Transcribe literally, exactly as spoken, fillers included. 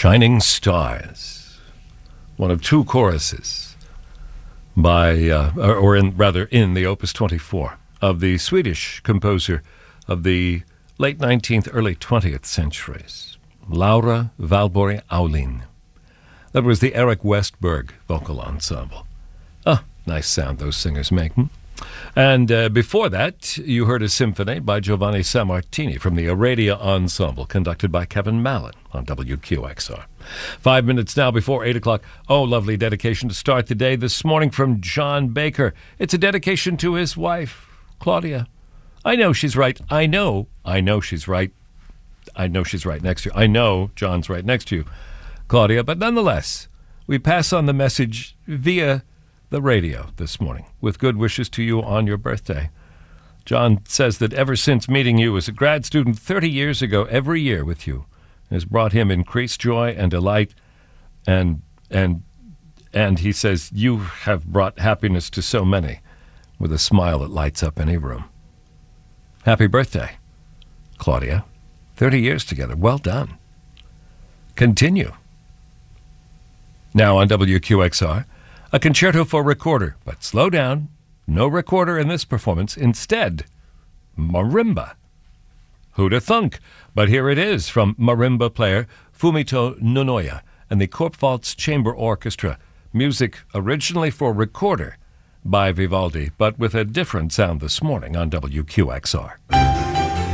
Shining Stars, one of two choruses by, uh, or in, rather in the Opus twenty-four of the Swedish composer of the late nineteenth, early twentieth centuries, Laura Valborg Aulin. That was the Eric Westberg Vocal Ensemble. Ah, nice sound those singers make. Hmm? And uh, before that, you heard a symphony by Giovanni Sammartini from the Aradia Ensemble, conducted by Kevin Mallon on W Q X R. Five minutes now before eight o'clock. Oh, lovely dedication to start the day this morning from John Baker. It's a dedication to his wife, Claudia. I know she's right. I know. I know she's right. I know she's right next to you. I know John's right next to you, Claudia. But nonetheless, we pass on the message via the radio this morning with good wishes to you on your birthday. John says that ever since meeting you as a grad student thirty years ago, every year with you has brought him increased joy and delight, and and and he says you have brought happiness to so many with a smile that lights up any room. Happy birthday, Claudia. thirty years together. Well done. Continue. Now on W Q X R, a concerto for recorder, but slow down. No recorder in this performance. Instead, marimba. Who'da thunk? But here it is from marimba player Fumito Nunoya and the Korpfalz Chamber Orchestra. Music originally for recorder by Vivaldi, but with a different sound this morning on W Q X R.